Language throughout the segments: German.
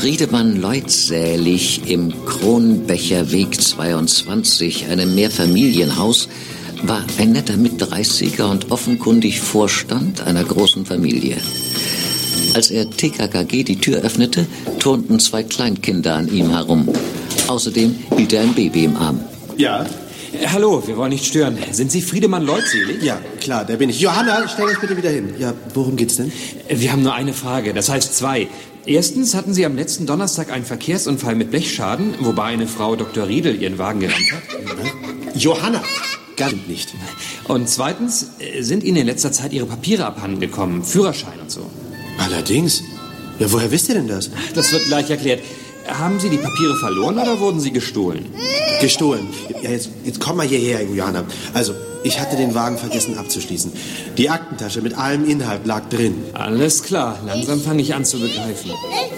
Friedemann Leutsälig im Kronbecher Weg 22, einem Mehrfamilienhaus, war ein netter Mit-30er und offenkundig Vorstand einer großen Familie. Als er TKKG die Tür öffnete, turnten 2 Kleinkinder an ihm herum. Außerdem hielt er ein Baby im Arm. Ja? Hallo, wir wollen nicht stören. Sind Sie Friedemann Leutselig? Ja, klar, der bin ich. Johanna, stell dich bitte wieder hin. Ja, worum geht's denn? Wir haben nur eine Frage, das heißt 2. Erstens hatten Sie am letzten Donnerstag einen Verkehrsunfall mit Blechschaden, wobei eine Frau Dr. Riedel ihren Wagen gerammt hat. Johanna! Gar nicht. Und zweitens, sind Ihnen in letzter Zeit Ihre Papiere abhanden gekommen? Führerschein und so. Allerdings. Ja, woher wisst ihr denn das? Das wird gleich erklärt. Haben Sie die Papiere verloren oder wurden sie gestohlen? Gestohlen. Ja, jetzt komm mal hierher, Johanna. Also, ich hatte den Wagen vergessen abzuschließen. Die Aktentasche mit allem Inhalt lag drin. Alles klar, langsam fange ich an zu begreifen.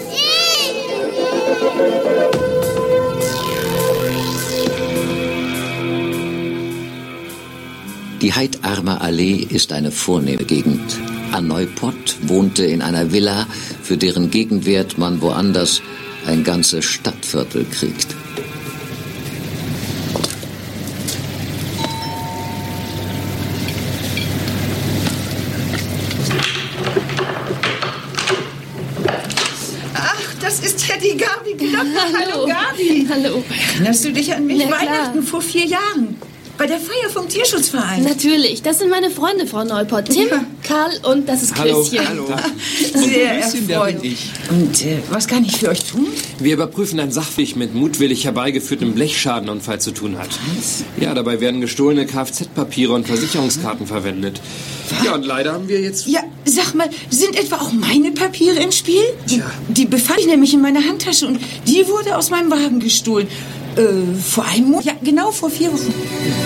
Die Heidarmer Allee ist eine vornehme Gegend. An Neupott wohnte in einer Villa, für deren Gegenwert man woanders ein ganzes Stadtviertel kriegt. Ach, das ist ja die Gabi Glocker. Hallo, Gabi. Hallo. Erinnerst du dich an mich? Na klar. Weihnachten vor 4 Jahren. Bei der Feier vom Tierschutzverein. Natürlich, das sind meine Freunde, Frau Neupott. Tim, Ja. Karl und das ist Klößchen. Hallo. Sehr Klößchen, der erfreut. bin ich. Und was kann ich für euch tun? Wir überprüfen ein Sachverhalt mit mutwillig herbeigeführtem Blechschadenunfall zu tun hat. Was? Ja, dabei werden gestohlene Kfz-Papiere und Versicherungskarten verwendet. Ja, und leider haben wir jetzt... Ja, sag mal, sind etwa auch meine Papiere im Spiel? Tja. Die befand ich nämlich in meiner Handtasche und die wurde aus meinem Wagen gestohlen. Vor einem Monat? Ja, genau vor 4 Wochen.